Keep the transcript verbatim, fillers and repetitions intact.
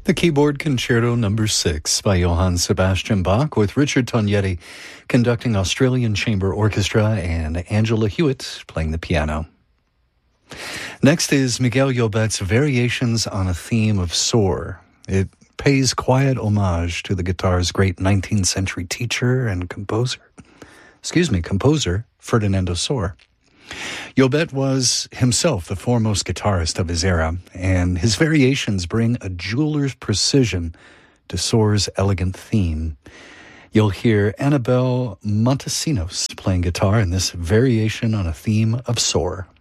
The Keyboard Concerto Number six by Johann Sebastian Bach, with Richard Tognetti conducting Australian Chamber Orchestra and Angela Hewitt playing the piano. Next is Miguel Llobet's Variations on a Theme of Soar. It pays quiet homage to the guitar's great nineteenth century teacher and composer, excuse me, composer Ferdinando Sor. Llobet was himself the foremost guitarist of his era, and his variations bring a jeweler's precision to Sor's elegant theme. You'll hear Annabelle Montesinos playing guitar in this variation on a theme of Sor.